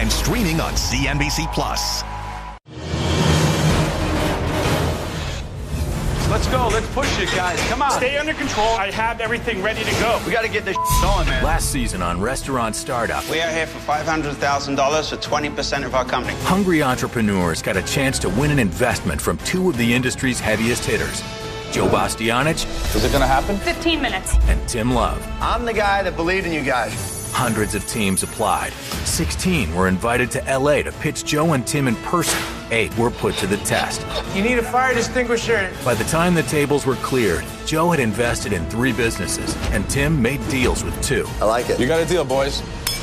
and streaming on CNBC+. Let's go. Let's push it, guys. Come on. Stay under control. I have everything ready to go. We got to get this going, man. Last season on Restaurant Startup, We are here for $500,000 for 20% of our company. hungry entrepreneurs got a chance to win an investment from two of the industry's heaviest hitters, Joe Bastianich Is it going to happen? 15 minutes. and Tim Love. I'm the guy that believed in you guys. Hundreds of teams applied. 16 were invited to LA to pitch Joe and Tim in person. 8 were put to the test. You need a fire extinguisher. By the time the tables were cleared, Joe had invested in 3 businesses, and Tim made deals with 2. I like it. You got a deal, boys.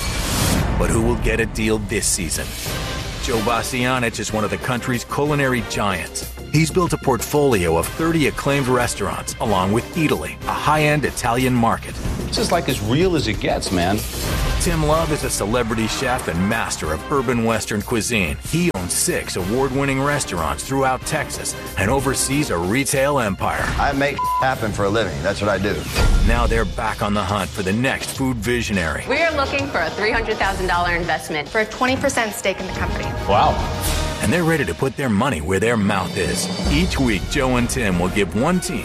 But who will get a deal this season? Joe Bastianich is one of the country's culinary giants. He's built a portfolio of 30 acclaimed restaurants, along with Eataly, a high-end Italian market. This is like as real as it gets, man. Tim Love is a celebrity chef and master of urban Western cuisine. He owns 6 award-winning restaurants throughout Texas and oversees a retail empire. I make happen for a living. That's what I do. Now they're back on the hunt for the next food visionary. We are looking for a $300,000 investment for a 20% stake in the company. Wow. And they're ready to put their money where their mouth is. Each week, Joe and Tim will give one team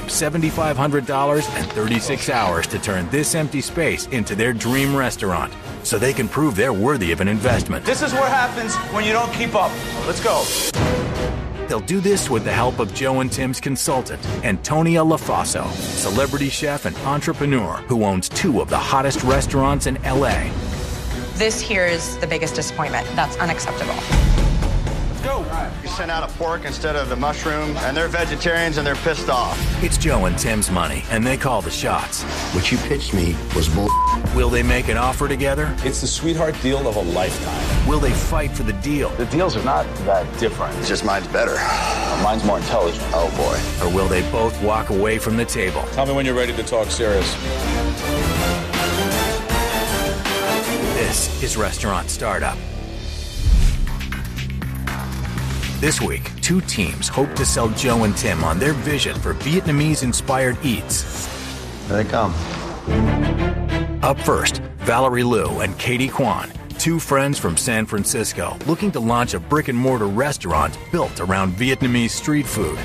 $7,500 and 36 hours to turn this empty space into their dream restaurant, so they can prove they're worthy of an investment. This is what happens when you don't keep up. Let's go. They'll do this with the help of Joe and Tim's consultant, Antonia LaFaso, celebrity chef and entrepreneur who owns 2 of the hottest restaurants in LA. This here is the biggest disappointment. That's unacceptable. Go. You sent out a pork instead of the mushroom, and they're vegetarians and they're pissed off. It's Joe and Tim's money, and they call the shots. What you pitched me was bull. Will they make an offer together? It's the sweetheart deal of a lifetime. Will they fight for the deal? The deals are not that different. It's just mine's better. Mine's more intelligent. Oh, boy. Or will they both walk away from the table? Tell me when you're ready to talk serious. This is Restaurant Startup. This week, 2 teams hope to sell Joe and Tim on their vision for Vietnamese-inspired eats. Here they come. Up first, Valerie Liu and Katie Kwan, 2 friends from San Francisco looking to launch a brick-and-mortar restaurant built around Vietnamese street food.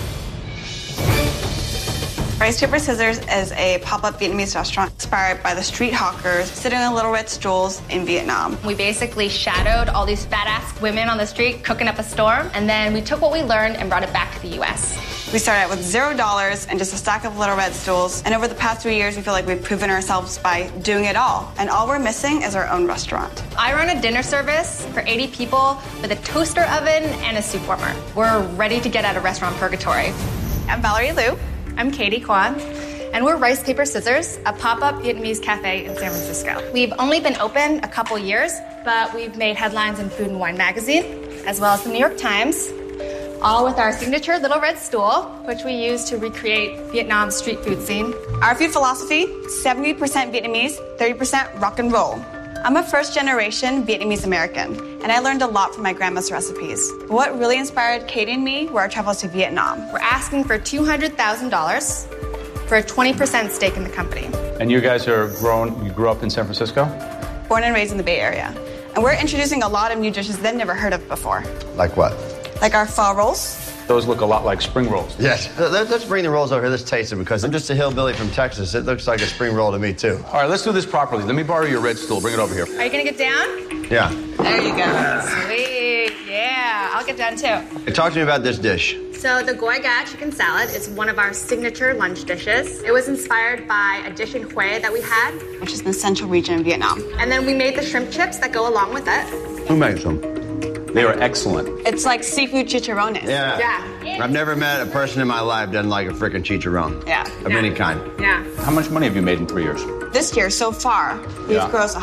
Rice Paper Scissors is a pop-up Vietnamese restaurant inspired by the street hawkers sitting on little red stools in Vietnam. We basically shadowed all these fat-ass women on the street cooking up a storm, and then we took what we learned and brought it back to the U.S. We started out with $0 and just a stack of little red stools, and over the past 3 years, we feel like we've proven ourselves by doing it all, and all we're missing is our own restaurant. I run a dinner service for 80 people with a toaster oven and a soup warmer. We're ready to get out of restaurant purgatory. I'm Valerie Liu. I'm Katie Kwan, and we're Rice Paper Scissors, a pop-up Vietnamese cafe in San Francisco. We've only been open a couple years, but we've made headlines in Food and Wine magazine, as well as the New York Times, all with our signature little red stool, which we use to recreate Vietnam's street food scene. Our food philosophy, 70% Vietnamese, 30% rock and roll. I'm a first-generation Vietnamese American, and I learned a lot from my grandma's recipes. What really inspired Katie and me were our travels to Vietnam. We're asking for $200,000 for a 20% stake in the company. And you guys are grown, you grew up in San Francisco? Born and raised in the Bay Area. And we're introducing a lot of new dishes they've never heard of before. Like what? Like our pho rolls. Those look a lot like spring rolls. Yes. Let's bring the rolls over here. Let's taste them, because I'm just a hillbilly from Texas. It looks like a spring roll to me, too. All right, let's do this properly. Let me borrow your red stool. Bring it over here. Are you gonna get down? Yeah. There you go. Sweet, yeah, I'll get down too. Hey, talk to me about this dish. So the Goi Ga chicken salad is one of our signature lunch dishes. It was inspired by a dish in Hue that we had, Which is in the central region of Vietnam. and then we made the shrimp chips that go along with it. Who makes them? They are excellent. It's like seafood chicharrones. Yeah. Yeah. I've never met a person in my life that doesn't like a freaking chicharron. Yeah. Of any kind. Yeah. How much money have you made in 3 years? This year, so far, we've Yeah. grossed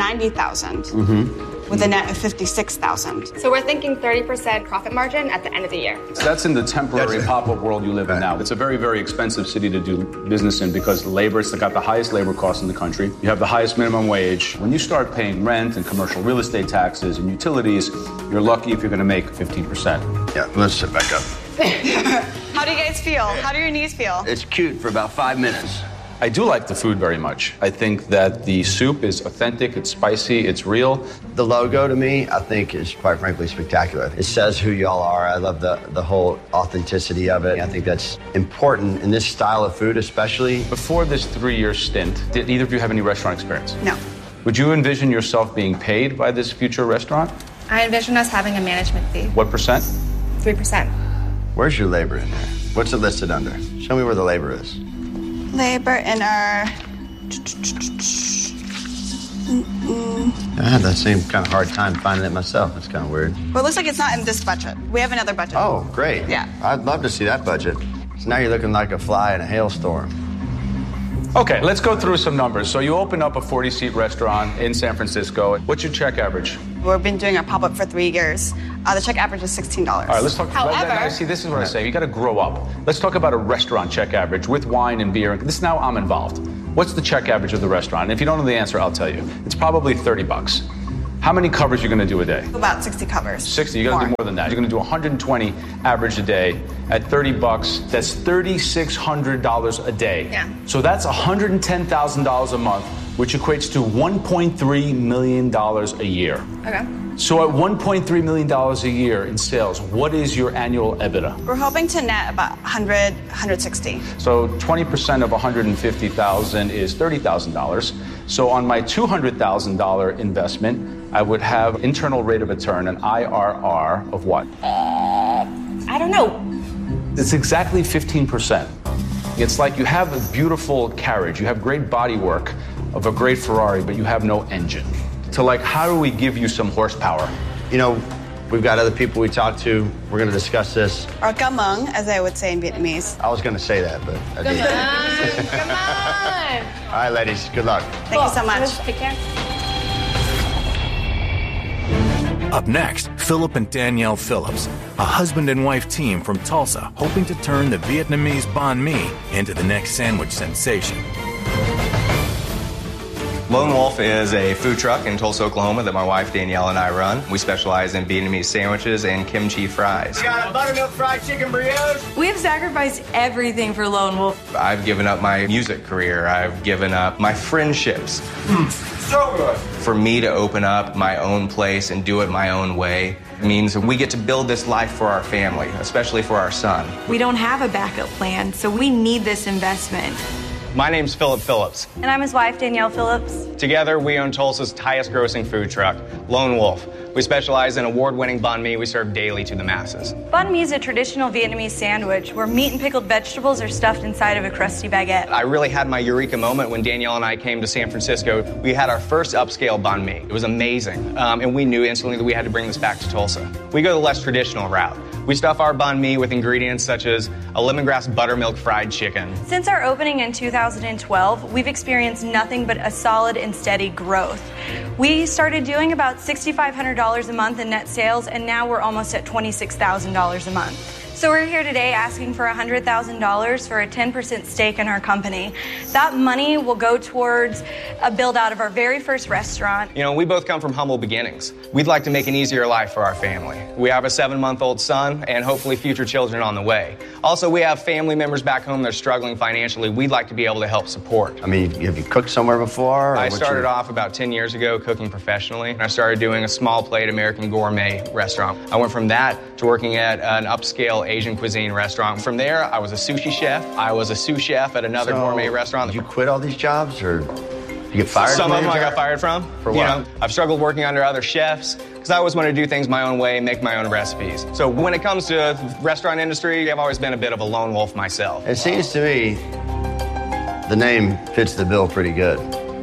$190,000 with a net of $56,000. So we're thinking 30% profit margin at the end of the year. So that's in the temporary That's it. pop-up world you live in now. It's a very, very expensive city to do business in because labor, it's got the highest labor costs in the country. You have the highest minimum wage. When you start paying rent and commercial real estate taxes and utilities, you're lucky if you're going to make 15%. Yeah, let's sit back up. How do you guys feel? How do your knees feel? It's cute for about 5 minutes. I do like the food very much. I think that the soup is authentic, it's spicy, it's real. The logo to me, I think, is quite frankly spectacular. It says who y'all are. I love the whole authenticity of it. I think that's important in this style of food, especially. Before this 3-year stint, did either of you have any restaurant experience? No. Would you envision yourself being paid by this future restaurant? I envision us having a management fee. What percent? 3%. Where's your labor in there? What's it listed under? Show me where the labor is. Labor in our... I had that same kind of hard time finding it myself. It's kind of weird. Well, it looks like it's not in this budget. We have another budget. Oh, great. Yeah. I'd love to see that budget. So now you're looking like a fly in a hailstorm. Okay, let's go through some numbers. So you open up a 40-seat restaurant in San Francisco. What's your check average? We've been doing our pop-up for 3 years. The check average is $16. All right, let's talk. However, See, this is what I say. You got to grow up. Let's talk about a restaurant check average with wine and beer. This now I'm involved. What's the check average of the restaurant? And if you don't know the answer, I'll tell you. It's probably $30. How many covers are you going to do a day? About 60 covers. 60. You're going to do more than that. You're going to do 120 average a day at $30. That's $3,600 a day. Yeah. So that's $110,000 a month, which equates to $1.3 million a year. Okay. So at $1.3 million a year in sales, what is your annual EBITDA? We're hoping to net about 100, 160. So 20% of $150,000 is $30,000. So on my $200,000 investment, I would have internal rate of return, an IRR of what? I don't know. It's exactly 15%. It's like you have a beautiful carriage, you have great body work of a great Ferrari, but you have no engine. So like, how do we give you some horsepower? You know, we've got other people we talked to. We're going to discuss this. Or gamung, as I would say in Vietnamese. I was going to say that, but I didn't. Come on. All right, ladies, good luck. Thank you so much. Take care. Up next, Philip and Danielle Phillips, a husband and wife team from Tulsa, hoping to turn the Vietnamese banh mi into the next sandwich sensation. Lone Wolf is a food truck in Tulsa, Oklahoma that my wife Danielle and I run. We specialize in Vietnamese sandwiches and kimchi fries. We got a buttermilk fried chicken brioche. We have sacrificed everything for Lone Wolf. I've given up my music career. I've given up my friendships. So good. For me to open up my own place and do it my own way means we get to build this life for our family, especially for our son. We don't have a backup plan, so we need this investment. My name's Philip Phillips. And I'm his wife, Danielle Phillips. Together, we own Tulsa's highest grossing food truck, Lone Wolf. We specialize in award-winning banh mi we serve daily to the masses. Banh mi is a traditional Vietnamese sandwich where meat and pickled vegetables are stuffed inside of a crusty baguette. I really had my eureka moment when Danielle and I came to San Francisco. We had our first upscale banh mi. It was amazing. And we knew instantly that we had to bring this back to Tulsa. We go the less traditional route. We stuff our banh mi with ingredients such as a lemongrass buttermilk fried chicken. Since our opening in 2012, we've experienced nothing but a solid and steady growth. We started doing about $6,500 a month in net sales, and now we're almost at $26,000 a month. So we're here today asking for $100,000 for a 10% stake in our company. That money will go towards a build out of our very first restaurant. You know, we both come from humble beginnings. We'd like to make an easier life for our family. We have a 7-month-old son and hopefully future children on the way. Also, we have family members back home that are struggling financially. We'd like to be able to help support. I mean, have you cooked somewhere before? I started off about 10 years ago cooking professionally. I started doing a small plate American gourmet restaurant. I went from that to working at an upscale Asian cuisine restaurant. From there, I was a sushi chef. I was a sous chef at another gourmet restaurant. Did you quit all these jobs, or you get fired? Some of them I got fired from. For what? You know, I've struggled working under other chefs because I always want to do things my own way, make my own recipes. So when it comes to the restaurant industry, I've always been a bit of a lone wolf myself. It seems to me the name fits the bill pretty good.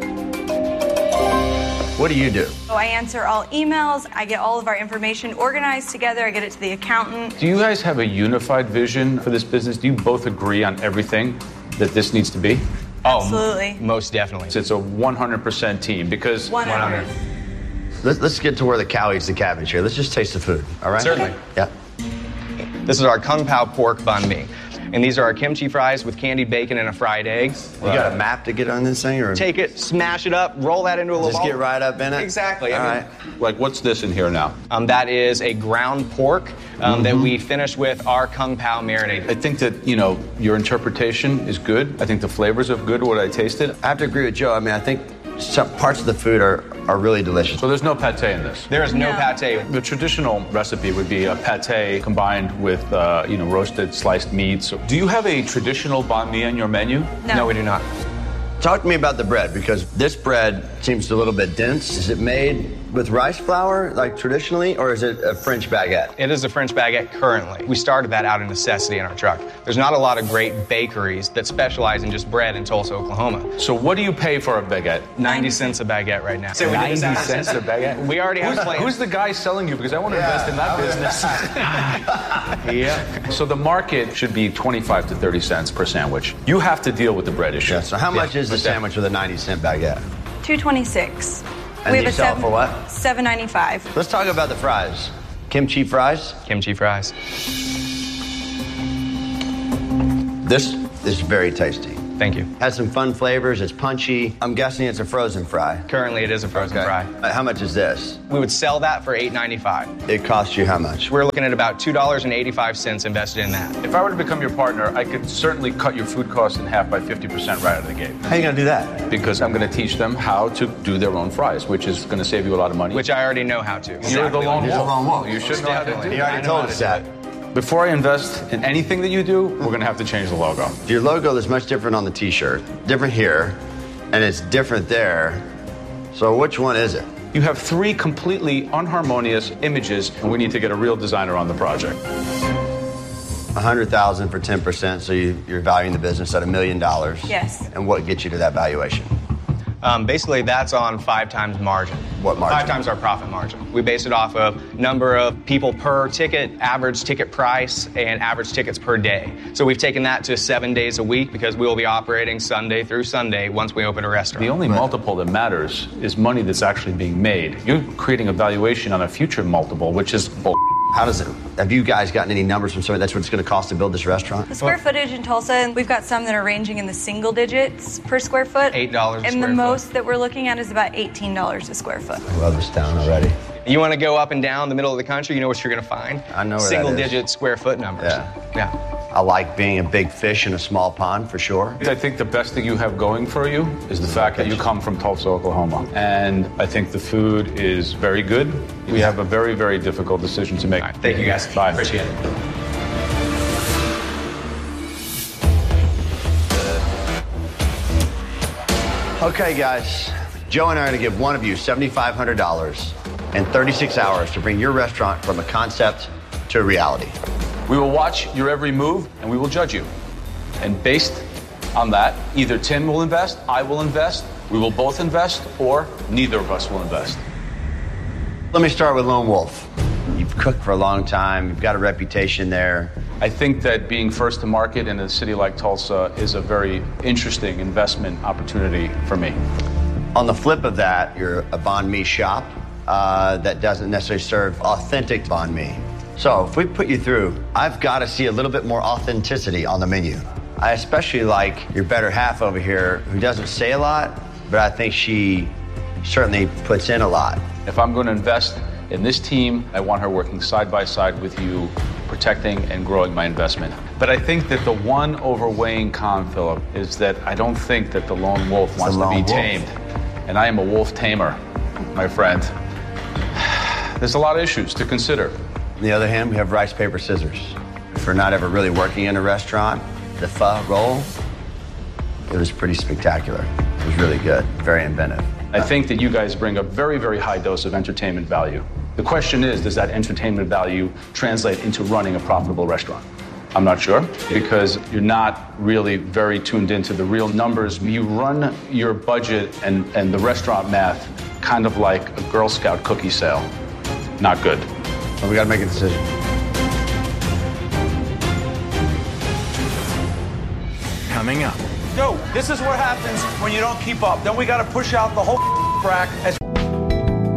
What do you do? So I answer all emails, I get all of our information organized together, I get it to the accountant. Do you guys have a unified vision for this business? Do you both agree on everything that this needs to be? Absolutely. Most definitely. It's a 100% team because 100. Let's get to where the cow eats the cabbage here. Let's just taste the food, all right? Certainly. Yeah. This is our Kung Pao pork banh mi. And these are our kimchi fries with candied bacon and a fried egg. You got a map to get on this thing? Or take it, smash it up, roll that into a little just ball. Get right up in it? Exactly. All right. Like, what's this in here now? That is a ground pork that we finished with our Kung Pao marinade. I think that, your interpretation is good. I think the flavors are good, what I tasted. I have to agree with Joe. I mean, I think some parts of the food are really delicious. So there's no pate in this? There is no pate. The traditional recipe would be a pate combined with, roasted sliced meats. So do you have a traditional banh mi on your menu? No, we do not. Talk to me about the bread, because this bread seems a little bit dense. Is it made with rice flour, like traditionally, or is it a French baguette? It is a French baguette currently. We started that out of necessity in our truck. There's not a lot of great bakeries that specialize in just bread in Tulsa, Oklahoma. So what do you pay for a baguette? 90 cents a baguette right now. 90 cents a baguette? We already have plans. Who's the guy selling you? Because I want to invest in that business. Yeah. So the market should be 25 to 30 cents per sandwich. You have to deal with the bread issue. Yeah, so how much is the sandwich with a 90-cent baguette? $2.26. And you sell for what? $7.95. Let's talk about the fries. Kimchi fries? Kimchi fries. This is very tasty. Thank you. Has some fun flavors. It's punchy. I'm guessing it's a frozen fry. Currently, it is a frozen fry. How much is this? We would sell that for $8.95. It costs you how much? We're looking at about $2.85 invested in that. If I were to become your partner, I could certainly cut your food costs in half by 50% right out of the gate. How are you going to do that? Because I'm going to teach them how to do their own fries, which is going to save you a lot of money. Which I already know how to. You're the lone wolf. You should know how to do it. He already told us that. Before I invest in anything that you do, we're going to have to change the logo. Your logo is much different on the t-shirt. Different here, and it's different there. So which one is it? You have three completely unharmonious images, and we need to get a real designer on the project. $100,000 for 10%, so you're valuing the business at $1 million. Yes. And what gets you to that valuation? Basically, that's on 5 times margin. What margin? 5 times our profit margin. We base it off of number of people per ticket, average ticket price, and average tickets per day. So we've taken that to 7 days a week because we will be operating Sunday through Sunday once we open a restaurant. The only multiple that matters is money that's actually being made. You're creating a valuation on a future multiple, which is bull. How does it, have you guys gotten any numbers from somebody? That's what it's going to cost to build this restaurant? The square footage in Tulsa, we've got some that are ranging in the single digits per square foot. $8 a square foot. And the most that we're looking at is about $18 a square foot. I love this town already. You want to go up and down the middle of the country, you know what you're going to find? I know where Single that is. digit square foot numbers. Yeah. I like being a big fish in a small pond, for sure. I think the best thing you have going for you is the fact that you come from Tulsa, Oklahoma. And I think the food is very good. We have a very, very difficult decision to make. Right, thank you, guys. Bye. Appreciate it. Okay, guys. Joe and I are going to give one of you $7,500 and 36 hours to bring your restaurant from a concept to a reality. We will watch your every move, and we will judge you. And based on that, either Tim will invest, I will invest, we will both invest, or neither of us will invest. Let me start with Lone Wolf. You've cooked for a long time. You've got a reputation there. I think that being first to market in a city like Tulsa is a very interesting investment opportunity for me. On the flip of that, you're a banh mi shop that doesn't necessarily serve authentic banh mi. So if we put you through, I've got to see a little bit more authenticity on the menu. I especially like your better half over here, who doesn't say a lot, but I think she certainly puts in a lot. If I'm going to invest in this team, I want her working side by side with you, protecting and growing my investment. But I think that the one overweighing con, Philip, is that I don't think that the lone wolf wants to be tamed. And I am a wolf tamer, my friend. There's a lot of issues to consider. On the other hand, we have rice, paper, scissors. For not ever really working in a restaurant, the pho roll, it was pretty spectacular. It was really good, very inventive. I think that you guys bring a very, very high dose of entertainment value. The question is, does that entertainment value translate into running a profitable restaurant? I'm not sure, because you're not really very tuned into the real numbers. You run your budget and the restaurant math kind of like a Girl Scout cookie sale. Not good. Well, we got to make a decision. Coming up. Yo, this is what happens when you don't keep up. Then we got to push out the whole crack.